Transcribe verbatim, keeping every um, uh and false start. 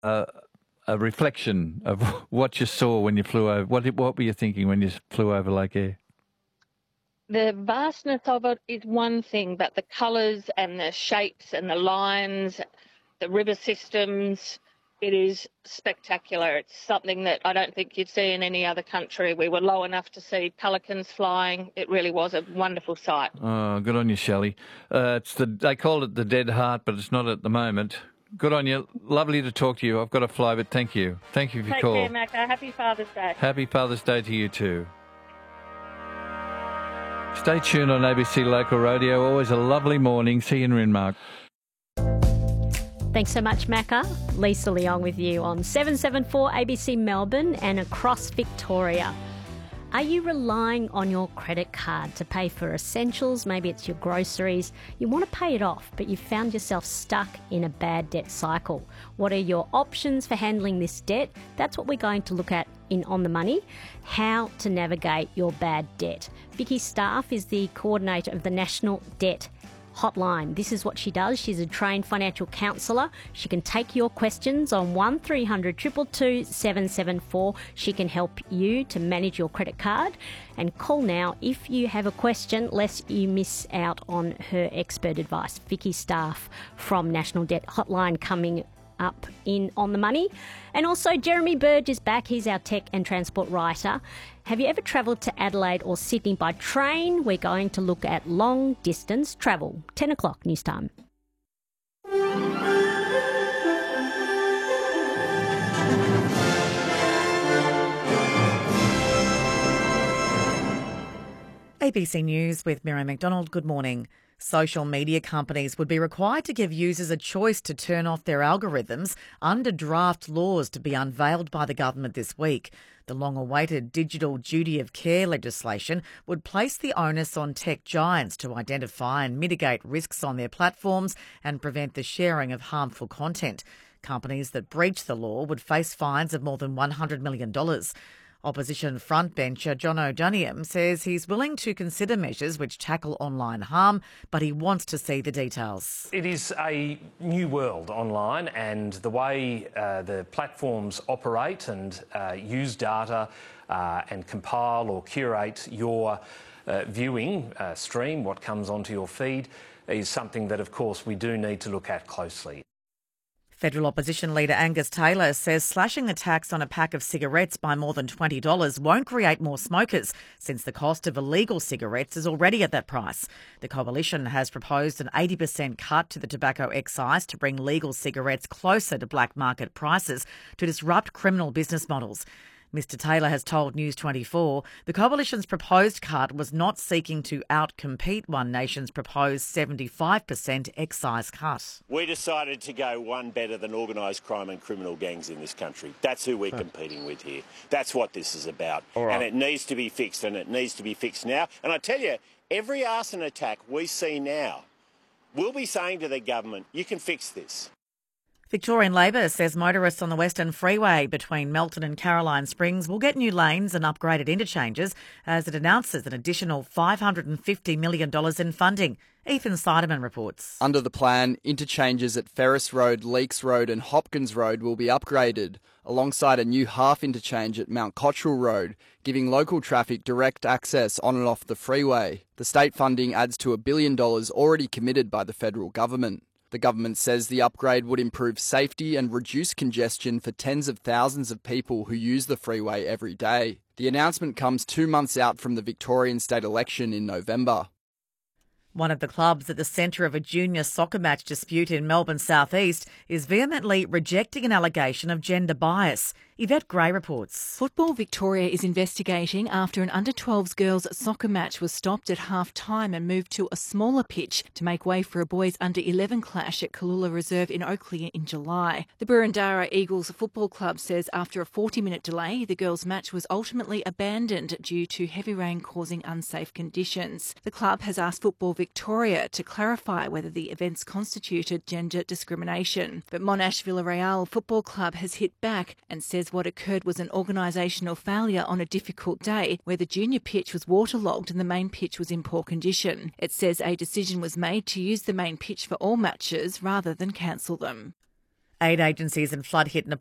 a, a reflection of what you saw when you flew over? What, what were you thinking when you flew over Lake Eyre? The vastness of it is one thing, but the colours and the shapes and the lines, the river systems, it is spectacular. It's something that I don't think you'd see in any other country. We were low enough to see pelicans flying. It really was a wonderful sight. Oh, good on you, Shelley. Uh, it's the they call it the dead heart, but it's not at the moment. Good on you. Lovely to talk to you. I've got to fly, but thank you. Thank you for your Take call. care, Macca. Happy Father's Day. Happy Father's Day to you too. Stay tuned on A B C Local Radio. Always a lovely morning. See you in Rinmark. Thanks so much, Macca. Lisa Leong with you on seven seven four A B C Melbourne and across Victoria. Are you relying on your credit card to pay for essentials? Maybe it's your groceries. You want to pay it off, but you found yourself stuck in a bad debt cycle. What are your options for handling this debt? That's what we're going to look at in On the Money, how to navigate your bad debt. Vicky Staff is the coordinator of the National Debt Hotline. This is what she does. She's a trained financial counsellor. She can take your questions on one three hundred two two two seven seven four. She can help you to manage your credit card. And call now if you have a question, lest you miss out on her expert advice. Vicky Staff from National Debt Hotline coming up in On the Money. And also Jeremy Burge is back. He's our tech and transport writer. Have you ever travelled to Adelaide or Sydney by train? We're going to look at long distance travel. ten o'clock news time. A B C News with Miriam McDonald. Good morning. Social media companies would be required to give users a choice to turn off their algorithms under draft laws to be unveiled by the government this week. The long-awaited digital duty of care legislation would place the onus on tech giants to identify and mitigate risks on their platforms and prevent the sharing of harmful content. Companies that breach the law would face fines of more than one hundred million dollars. Opposition frontbencher John O'Doniam says he's willing to consider measures which tackle online harm, but he wants to see the details. It is a new world online, and the way uh, the platforms operate and uh, use data uh, and compile or curate your uh, viewing uh, stream, what comes onto your feed, is something that, of course, we do need to look at closely. Federal opposition leader Angus Taylor says slashing the tax on a pack of cigarettes by more than twenty dollars won't create more smokers, since the cost of illegal cigarettes is already at that price. The coalition has proposed an eighty percent cut to the tobacco excise to bring legal cigarettes closer to black market prices to disrupt criminal business models. Mister Taylor has told News twenty-four the coalition's proposed cut was not seeking to outcompete One Nation's proposed seventy-five percent excise cut. We decided to go one better than organised crime and criminal gangs in this country. That's who we're competing with here. That's what this is about. Right. And it needs to be fixed, and it needs to be fixed now. And I tell you, every arson attack we see now, we'll be saying to the government, you can fix this. Victorian Labor says motorists on the Western Freeway between Melton and Caroline Springs will get new lanes and upgraded interchanges as it announces an additional five hundred fifty million dollars in funding. Ethan Seidemann reports. Under the plan, interchanges at Ferris Road, Leakes Road and Hopkins Road will be upgraded, alongside a new half interchange at Mount Cottrell Road, giving local traffic direct access on and off the freeway. The state funding adds to a billion dollars already committed by the federal government. The government says the upgrade would improve safety and reduce congestion for tens of thousands of people who use the freeway every day. The announcement comes two months out from the Victorian state election in November. One of the clubs at the centre of a junior soccer match dispute in Melbourne South East is vehemently rejecting an allegation of gender bias. Yvette Gray reports. Football Victoria is investigating after an under twelves girls soccer match was stopped at half-time and moved to a smaller pitch to make way for a boys under eleven clash at Kalula Reserve in Oakley in July. The Burundara Eagles Football Club says after a forty-minute delay, the girls' match was ultimately abandoned due to heavy rain causing unsafe conditions. The club has asked Football Victoria to clarify whether the events constituted gender discrimination. But Monash Villarreal Football Club has hit back and says what occurred was an organisational failure on a difficult day where the junior pitch was waterlogged and the main pitch was in poor condition. It says a decision was made to use the main pitch for all matches rather than cancel them. Aid agencies and flood-hit